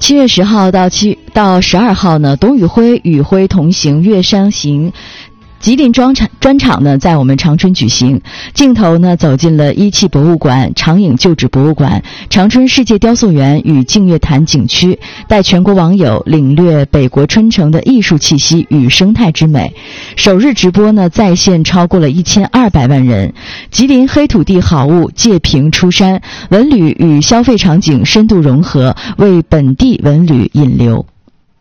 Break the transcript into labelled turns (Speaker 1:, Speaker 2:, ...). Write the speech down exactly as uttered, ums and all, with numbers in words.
Speaker 1: 七月十号到七到十二号呢，董宇辉与辉同行月山行吉林专场专场呢，在我们长春举行。镜头呢，走进了一汽博物馆、长影旧址博物馆、长春世界雕塑园与净月潭景区，带全国网友领略北国春城的艺术气息与生态之美。首日直播呢，在线超过了一千二百万人。吉林黑土地好物借屏出山，文旅与消费场景深度融合，为本地文旅引流。